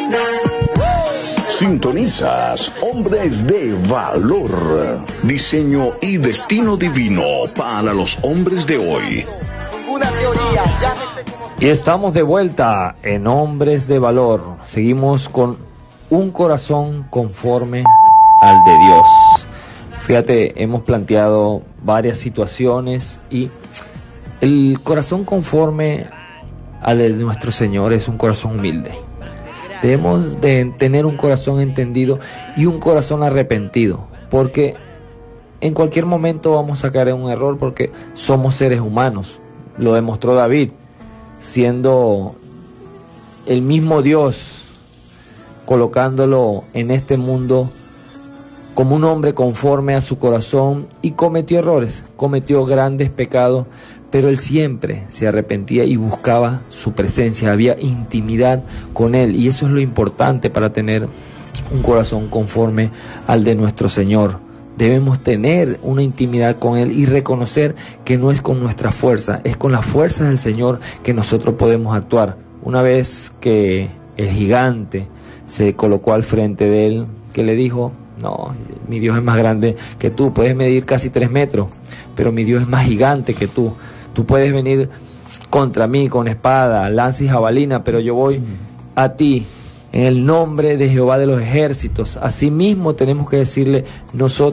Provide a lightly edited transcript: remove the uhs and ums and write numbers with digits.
Sintonizas Hombres de Valor, diseño y destino divino para los hombres de hoy. Y estamos de vuelta en Hombres de Valor. Seguimos con un corazón conforme al de Dios. Fíjate, hemos planteado varias situaciones y el corazón conforme al de nuestro Señor es un corazón humilde. Debemos de tener un corazón entendido y un corazón arrepentido, porque en cualquier momento vamos a caer en un error porque somos seres humanos. Lo demostró David, siendo el mismo Dios, colocándolo en este mundo como un hombre conforme a su corazón, y cometió errores, cometió grandes pecados, pero él siempre se arrepentía y buscaba su presencia, había intimidad con él, y eso es lo importante para tener un corazón conforme al de nuestro Señor. Debemos tener una intimidad con Él y reconocer que no es con nuestra fuerza, es con la fuerza del Señor que nosotros podemos actuar. Una vez que el gigante se colocó al frente de él, que le dijo: no, mi Dios es más grande que tú, puedes medir casi 3 metros, pero mi Dios es más gigante que tú. Tú puedes venir contra mí con espada, lanza y jabalina, pero yo voy a ti en el nombre de Jehová de los ejércitos. Asimismo tenemos que decirle nosotros